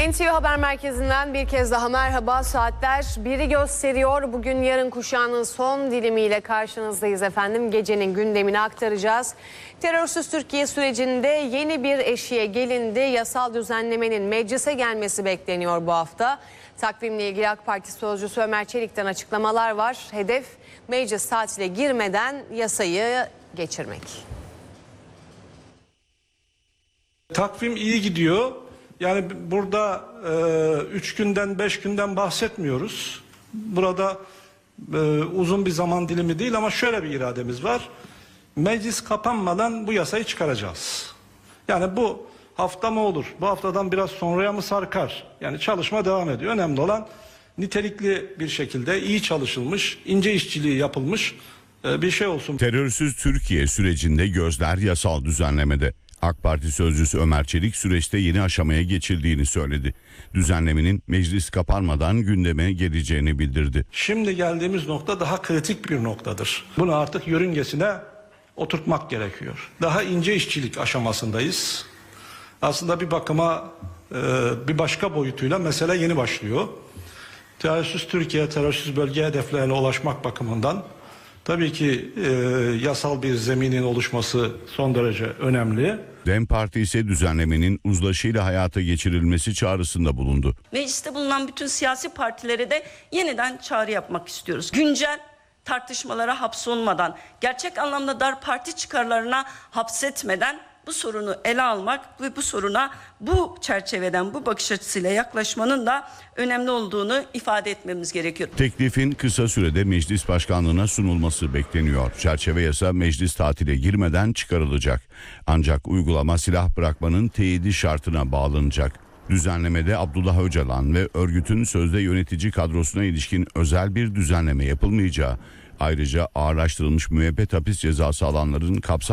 NTV Haber Merkezi'nden bir kez daha merhaba. Saatler biri gösteriyor. Bugün yarın kuşağının son dilimiyle karşınızdayız efendim. Gecenin gündemini aktaracağız. Terörsüz Türkiye sürecinde yeni bir eşiğe gelindi. Yasal düzenlemenin meclise gelmesi bekleniyor bu hafta. Takvimle ilgili AK Parti sözcüsü Ömer Çelik'ten açıklamalar var. Hedef meclis tatile girmeden yasayı geçirmek. Takvim iyi gidiyor. Yani burada 3 günden 5 günden bahsetmiyoruz. Burada uzun bir zaman dilimi değil ama şöyle bir irademiz var. Meclis kapanmadan bu yasayı çıkaracağız. Yani bu hafta mı olur? Bu haftadan biraz sonraya mı sarkar? Yani çalışma devam ediyor. Önemli olan nitelikli bir şekilde iyi çalışılmış, ince işçiliği yapılmış bir şey olsun. Terörsüz Türkiye sürecinde gözler yasal düzenlemede. AK Parti sözcüsü Ömer Çelik süreçte yeni aşamaya geçildiğini söyledi. Düzenlemenin meclis kapanmadan gündeme geleceğini bildirdi. Şimdi geldiğimiz nokta daha kritik bir noktadır. Bunu artık yörüngesine oturtmak gerekiyor. Daha ince işçilik aşamasındayız. Aslında bir bakıma bir başka boyutuyla mesele yeni başlıyor. Terörsüz Türkiye, terörsüz bölge hedeflerine ulaşmak bakımından tabii ki yasal bir zeminin oluşması son derece önemli. DEM Parti ise düzenlemenin uzlaşıyla hayata geçirilmesi çağrısında bulundu. Mecliste bulunan bütün siyasi partilere de yeniden çağrı yapmak istiyoruz. Güncel tartışmalara hapsolmadan, gerçek anlamda dar parti çıkarlarına hapsetmeden bu sorunu ele almak ve bu soruna bu çerçeveden, bu bakış açısıyla yaklaşmanın da önemli olduğunu ifade etmemiz gerekiyor. Teklifin kısa sürede meclis başkanlığına sunulması bekleniyor. Çerçeve yasa meclis tatile girmeden çıkarılacak. Ancak uygulama silah bırakmanın teyidi şartına bağlanacak. Düzenlemede Abdullah Öcalan ve örgütün sözde yönetici kadrosuna ilişkin özel bir düzenleme yapılmayacağı, ayrıca ağırlaştırılmış müebbet hapis cezası alanların kapsamlı